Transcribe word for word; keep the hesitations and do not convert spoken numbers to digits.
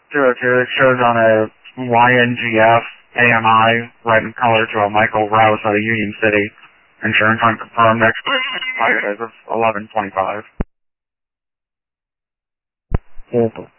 two oh two, it shows on a Y N G F A M I, red in color to a Michael Rouse out of Union City. Insurance unconfirmed, expired as of eleven twenty-five. Beautiful.